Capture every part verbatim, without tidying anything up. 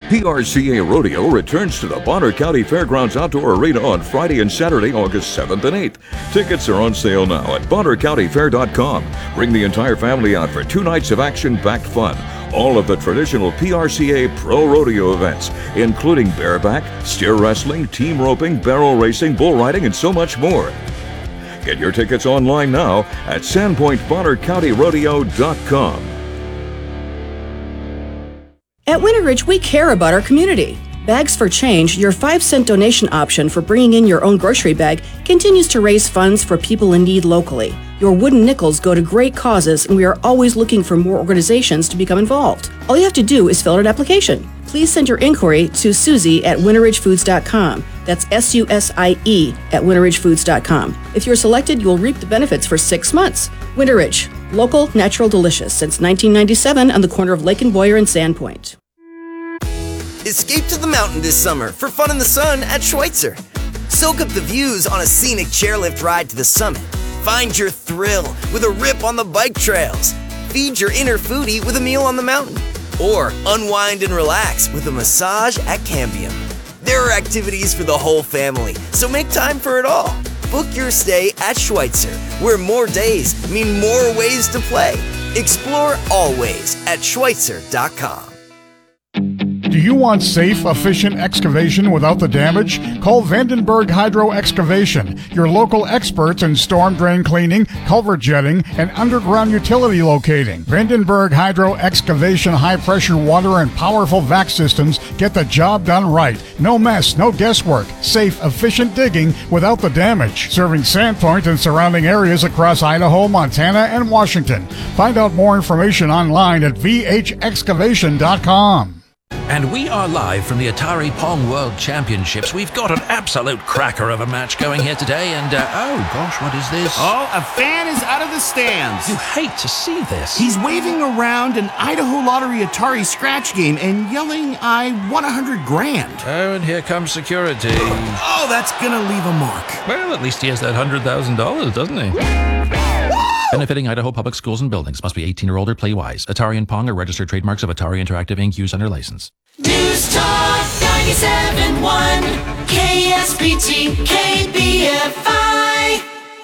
P R C A Rodeo returns to the Bonner County Fairgrounds Outdoor Arena on Friday and Saturday, August seventh and eighth. Tickets are on sale now at bonner county fair dot com. Bring the entire family out for two nights of action-packed fun. All of the traditional P R C A Pro Rodeo events, including bareback, steer wrestling, team roping, barrel racing, bull riding, and so much more. Get your tickets online now at sandpoint bonner county rodeo dot com. At Winter Ridge, we care about our community. Bags for Change, your five cent donation option for bringing in your own grocery bag, continues to raise funds for people in need locally. Your wooden nickels go to great causes, and we are always looking for more organizations to become involved. All you have to do is fill out an application. Please send your inquiry to Susie at winter ridge foods dot com. That's S U S I E at winter ridge foods dot com. If you're selected, you will reap the benefits for six months. Winter Ridge, local, natural, delicious, since nineteen ninety-seven on the corner of Lake and Boyer and Sandpoint. Escape to the mountain this summer for fun in the sun at Schweitzer. Soak up the views on a scenic chairlift ride to the summit. Find your thrill with a rip on the bike trails. Feed your inner foodie with a meal on the mountain. Or unwind and relax with a massage at Cambium. There are activities for the whole family, so make time for it all. Book your stay at Schweitzer, where more days mean more ways to play. Explore always at schweitzer dot com. Do you want safe, efficient excavation without the damage? Call Vandenberg Hydro Excavation, your local experts in storm drain cleaning, culvert jetting, and underground utility locating. Vandenberg Hydro Excavation high-pressure water and powerful vac systems get the job done right. No mess, no guesswork. Safe, efficient digging without the damage. Serving Sandpoint and surrounding areas across Idaho, Montana, and Washington. Find out more information online at v h excavation dot com. And we are live from the Atari Pong World Championships. We've got an absolute cracker of a match going here today, and uh, oh gosh, what is this? Oh, a fan is out of the stands. You hate to see this. He's waving around an Idaho Lottery Atari scratch game and yelling, I won a hundred grand. Oh, and here comes security. Oh, that's gonna leave a mark. Well, at least he has that hundred thousand dollars, doesn't he? Benefiting Idaho Public Schools and Buildings. Must be eighteen or older. Play wise. Atari and Pong are registered trademarks of Atari Interactive Incorporated. Use under license. News Talk ninety-seven point one K S B T K B F I.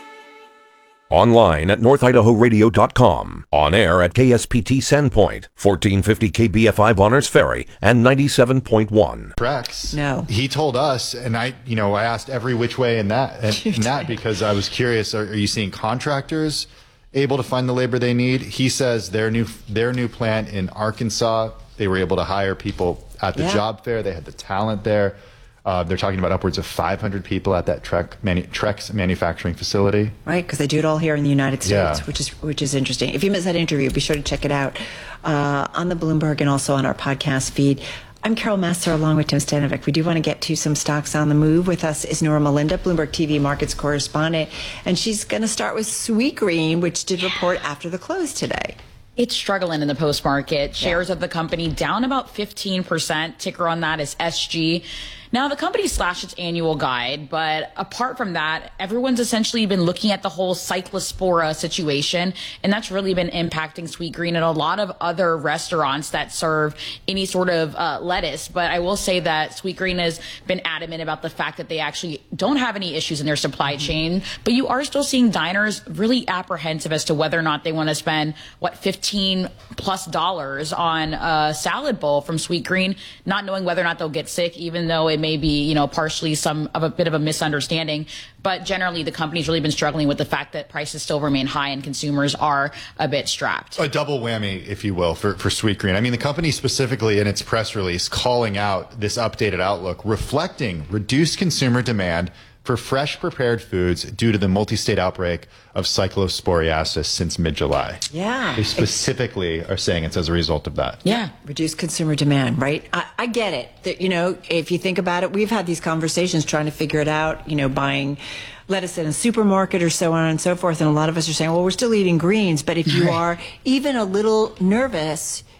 Online at north idaho radio dot com. On air at K S P T Sandpoint, fourteen fifty K B F I Bonners Ferry, and ninety-seven point one. Rex. No. He told us, and I, you know, I asked every which way in that, in that because I was curious. Are, are you seeing contractors able to find the labor they need? He says their new their new plant in Arkansas, they were able to hire people at the yeah. job fair. They had the talent there. Uh, they're talking about upwards of five hundred people at that Trek manu- Trex manufacturing facility. Right, because they do it all here in the United States, Yeah. which is which is interesting. If you missed that interview, be sure to check it out uh, on the Bloomberg and also on our podcast feed. I'm Carol Master along with Tim Stanovic. We do want to get to some stocks on the move. With us is Nora Melinda, Bloomberg T V markets correspondent, and she's going to start with Sweetgreen, which did report after the close today. It's struggling in the post-market. Shares yeah. of the company down about fifteen percent. Ticker on that is S G. Now, the company slashed its annual guide, but apart from that, everyone's essentially been looking at the whole Cyclospora situation, and that's really been impacting Sweetgreen and a lot of other restaurants that serve any sort of uh, lettuce. But I will say that Sweetgreen has been adamant about the fact that they actually don't have any issues in their supply mm-hmm. chain, but you are still seeing diners really apprehensive as to whether or not they want to spend, what, fifteen plus dollars on a salad bowl from Sweetgreen, not knowing whether or not they'll get sick, even though it may be, you know, partially some of a bit of a misunderstanding. But generally, the company's really been struggling with the fact that prices still remain high and consumers are a bit strapped. A double whammy, if you will, for, for Sweetgreen. I mean, the company specifically in its press release calling out this updated outlook, reflecting reduced consumer demand for fresh prepared foods due to the multi-state outbreak of cyclosporiasis since mid-July. Yeah. They specifically are saying it's as a result of that. Yeah. Reduced consumer demand, right? I, I get it. That, you know, if you think about it, we've had these conversations trying to figure it out, you know, buying lettuce in a supermarket or so on and so forth. And a lot of us are saying, well, we're still eating greens. But if you are even a little nervous,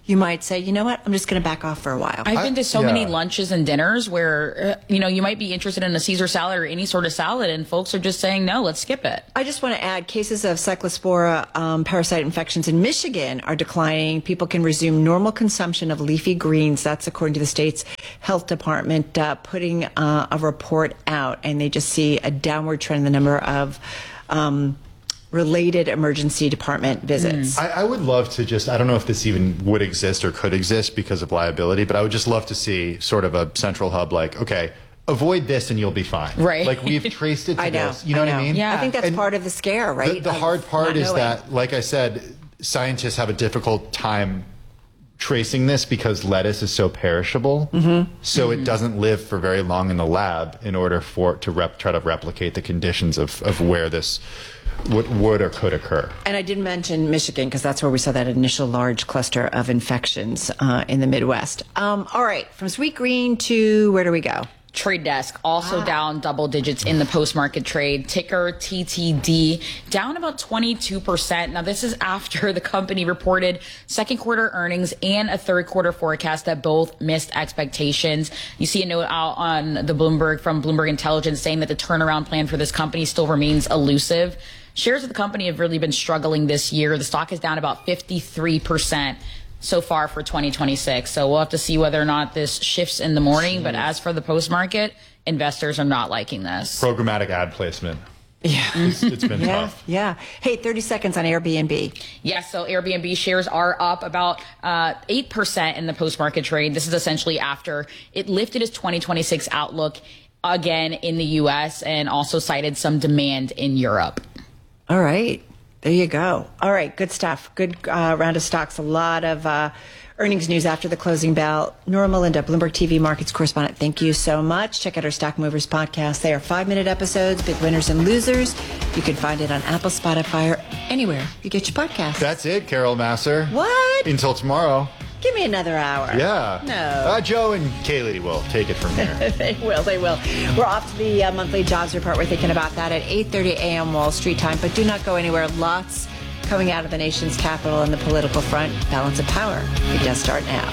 you might say, you know what, I'm just going to back off for a while. I've been to so yeah. many lunches and dinners where, uh, you know, you might be interested in a Caesar salad or any sort of salad, and folks are just saying, no, let's skip it. I just want to add, cases of cyclospora um, parasite infections in Michigan are declining. People can resume normal consumption of leafy greens. That's according to the state's health department uh, putting uh, a report out, and they just see a downward trend in the number of um, related emergency department visits. Mm. I, I would love to just, I don't know if this even would exist or could exist because of liability, but I would just love to see sort of a central hub like, okay, avoid this and you'll be fine. Right. Like we've traced it to I know, this. You know, I know what I mean? Yeah. I think that's And part of the scare, right? The, the Of hard part not is knowing. that, like I said, scientists have a difficult time tracing this because lettuce is so perishable. Mm-hmm. So mm-hmm. it doesn't live for very long in the lab in order for it to rep, try to replicate the conditions of, of where this would, would or could occur. And I did mention Michigan because that's where we saw that initial large cluster of infections uh, in the Midwest. Um, all right, from sweet green to where do we go? Trade Desk also down double digits in the post-market trade. Ticker T T D down about twenty-two percent. Now, this is after the company reported second quarter earnings and a third quarter forecast that both missed expectations. You see a note out on the Bloomberg from Bloomberg Intelligence saying that the turnaround plan for this company still remains elusive. Shares of the company have really been struggling this year. The stock is down about fifty-three percent. So far for twenty twenty-six. So we'll have to see whether or not this shifts in the morning. But as for the post market, investors are not liking this. Programmatic ad placement. Yeah. It's, it's been yeah, tough. Yeah. Hey, thirty seconds on Airbnb. Yeah, so Airbnb shares are up about uh, eight percent in the post market trade. This is essentially after it lifted its twenty twenty-six outlook again in the U S and also cited some demand in Europe. All right. There you go. All right. Good stuff. Good uh, round of stocks. A lot of uh, earnings news after the closing bell. Nora Melinda, Bloomberg T V markets correspondent. Thank you so much. Check out our Stock Movers podcast. They are five minute episodes, big winners and losers. You can find it on Apple, Spotify, or anywhere you get your podcasts. That's it, Carol Masser. What? Until tomorrow. Give me another hour. Yeah. No. Uh, Joe and Kaylee will take it from here. They will. They will. We're off to the uh, monthly jobs report. We're thinking about that at eight thirty a.m. Wall Street time. But do not go anywhere. Lots coming out of the nation's capital and the political front. Balance of power. It does start now.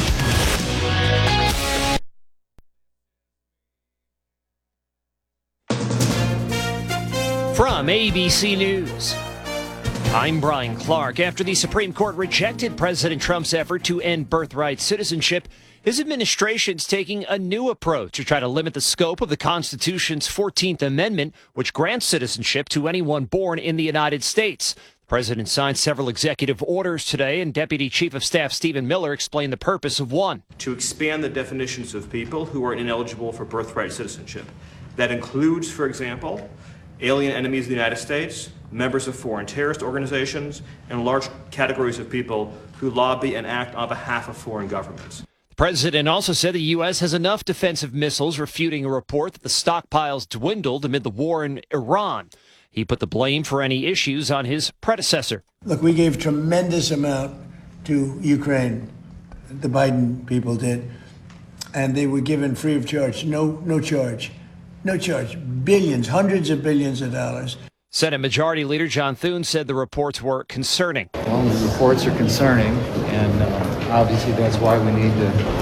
From A B C News, I'm Brian Clark. After the Supreme Court rejected President Trump's effort to end birthright citizenship, his administration's taking a new approach to try to limit the scope of the Constitution's fourteenth Amendment, which grants citizenship to anyone born in the United States. The president signed several executive orders today, and Deputy Chief of Staff Stephen Miller explained the purpose of one. To expand the definitions of people who are ineligible for birthright citizenship. That includes, for example, alien enemies of the United States, members of foreign terrorist organizations, and large categories of people who lobby and act on behalf of foreign governments. The president also said the U S has enough defensive missiles, refuting a report that the stockpiles dwindled amid the war in Iran. He put the blame for any issues on his predecessor. Look, we gave tremendous amount to Ukraine, the Biden people did, and they were given free of charge, no, no charge, no charge, billions, hundreds of billions of dollars. Senate Majority Leader John Thune said the reports were concerning. Well, the reports are concerning, and uh, obviously that's why we need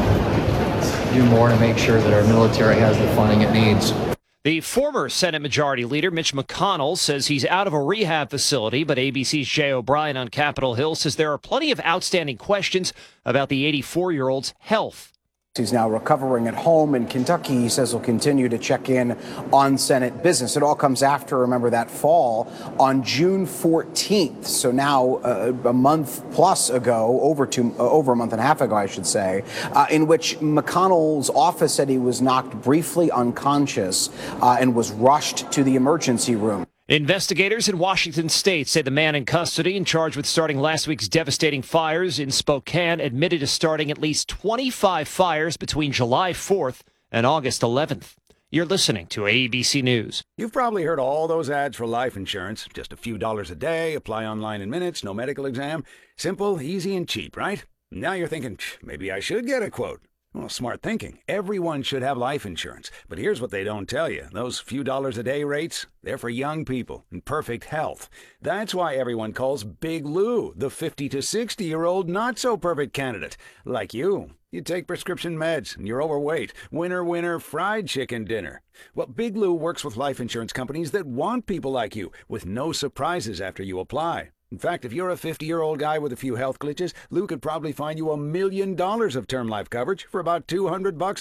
to do more to make sure that our military has the funding it needs. The former Senate Majority Leader Mitch McConnell says he's out of a rehab facility, but A B C's Jay O'Brien on Capitol Hill says there are plenty of outstanding questions about the eighty-four-year-old's health. He's now recovering at home in Kentucky. He says he'll continue to check in on Senate business. It all comes after, remember, that fall on June fourteenth. So now uh, a month plus ago, over two, uh, over a month and a half ago, I should say, uh, in which McConnell's office said he was knocked briefly unconscious uh, and was rushed to the emergency room. Investigators in Washington state say the man in custody and charged with starting last week's devastating fires in Spokane admitted to starting at least twenty-five fires between July fourth and August eleventh. You're listening to A B C News. You've probably heard all those ads for life insurance. Just a few dollars a day, apply online in minutes, no medical exam. Simple, easy, and cheap, right? Now you're thinking, maybe I should get a quote. Well, smart thinking. Everyone should have life insurance. But here's what they don't tell you. Those few dollars a day rates, they're for young people in perfect health. That's why everyone calls Big Lou the fifty to sixty-year-old not-so-perfect candidate. Like you. You take prescription meds and you're overweight. Winner, winner, fried chicken dinner. Well, Big Lou works with life insurance companies that want people like you, with no surprises after you apply. In fact, if you're a fifty-year-old guy with a few health glitches, Lou could probably find you a million dollars of term life coverage for about two hundred bucks